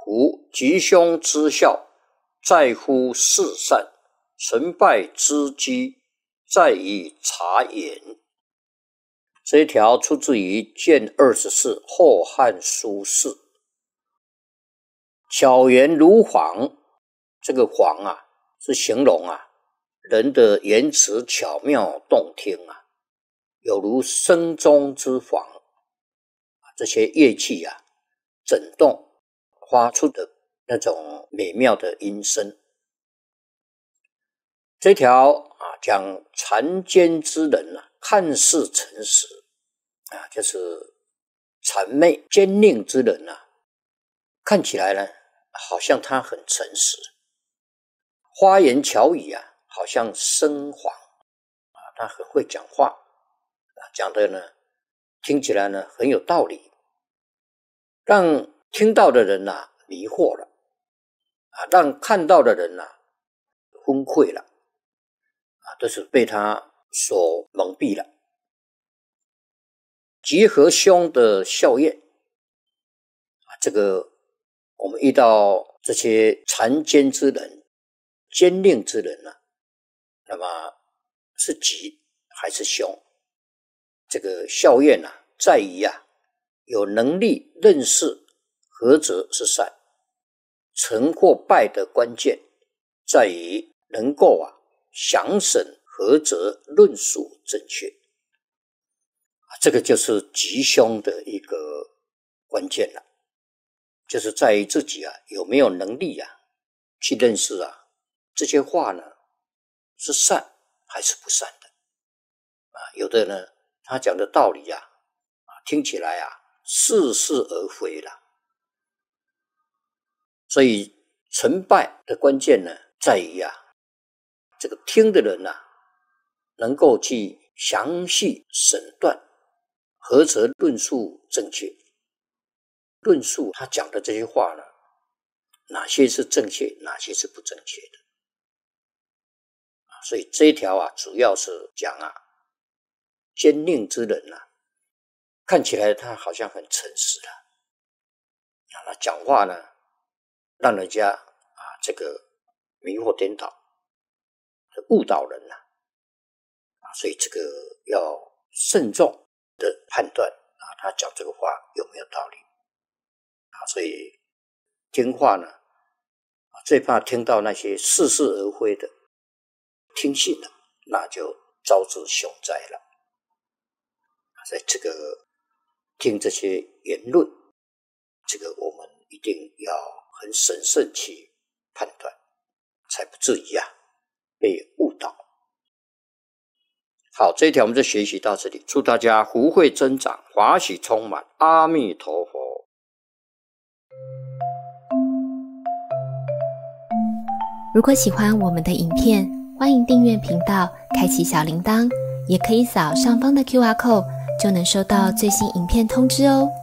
夫吉凶之效，在乎事善，成败之机，在于察言。这一条出自于卷24后汉书释。巧言如簧，这个簧啊，是形容啊人的言辞巧妙动听啊，有如声中之簧，这些乐器啊震动发出的那种美妙的音声。这条啊讲谗奸之人啊，看似诚实啊，就是谄媚奸佞之人啊，看起来呢好像他很诚实，花言巧语啊，好像生谎啊，他很会讲话啊，讲的呢听起来呢很有道理，让听到的人啊迷惑了啊，让看到的人啊昏聩了啊，都是被他所蒙蔽了。吉和凶的效验啊，这个我们遇到这些谗奸之人、奸佞之人呢，那么是吉还是凶？这个效验啊，在于啊有能力认识何则是善，成或败的关键在于能够啊详审何则论述正确，这个就是吉凶的一个关键了，就是在于自己啊有没有能力啊去认识啊这些话呢是善还是不善的啊？有的呢他讲的道理啊听起来啊似是而非了，所以成败的关键呢在于啊这个听的人啊能够去详细审断何则论述正确，论述他讲的这些话呢哪些是正确，哪些是不正确的所以这一条啊主要是讲啊奸佞之人啊看起来他好像很诚实了那讲话呢让人家啊这个迷惑颠倒误导人所以这个要慎重的判断他讲这个话有没有道理所以听话呢最怕听到那些似是而非的，听信了那就招致凶灾了所以这个听这些言论，这个我们一定要很审慎去判断，才不至于被误导。好，这一条我们就学习到这里，祝大家福慧增长，法喜充满，阿弥陀佛。 如果喜欢我们的影片，欢迎订阅频道，开启小铃铛，也可以扫上方的 QR code，就能收到最新影片通知哦。